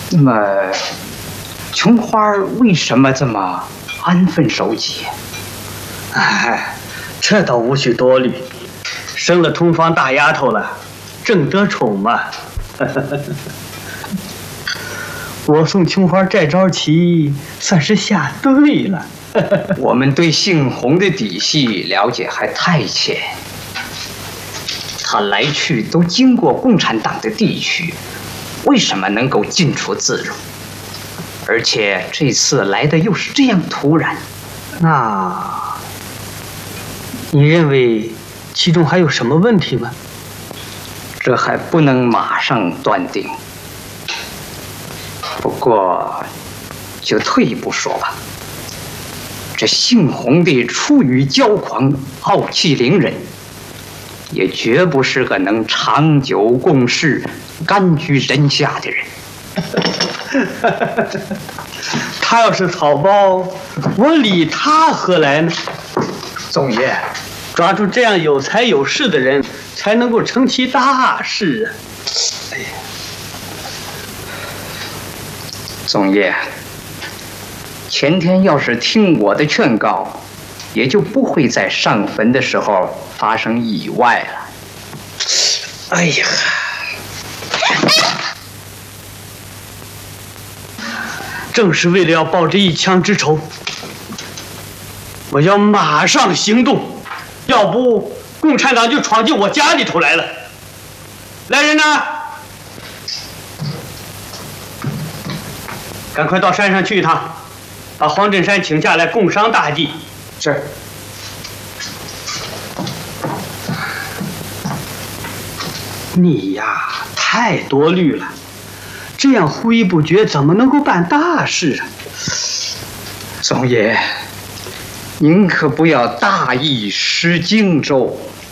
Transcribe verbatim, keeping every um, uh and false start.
那么，琼花为什么这么安分守己？ 哎，这倒无需多虑，生了同房大丫头了，正得宠嘛。我送琼花这招棋算是下对了。 我们对杏红的底细了解还太浅，他来去都经过共产党的地区，为什么能够进出自如？而且这次来的又是这样突然， 那你认为其中还有什么问题吗？ 这还不能马上断定。不过，就退一步说吧，这杏红的出于骄狂、傲气凌人，也绝不是个能长久共事、甘居人下的人。 他要是草包，我理他何来呢？ 总爷， 抓住这样有才有势的人，才能够成其大事啊！哎呀， 总爷，前天要是听我的劝告，也就不会在上坟的时候发生意外了。 哎呀！正是为了要报这一枪之仇，我要马上行动，要不共产党就闯进我家里头来了。来人呐，赶快到山上去一趟，把黄振山请下来共商大计。 是。 你呀，太多虑了。这样忽一不决，怎么能够办大事啊？ 总爷，您可不要大意失荆州。